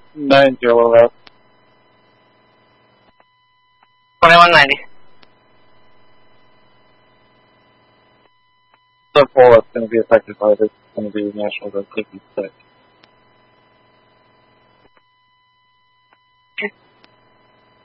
90 left. 2190. The poll that's going to be affected by this is going to be National Road 56.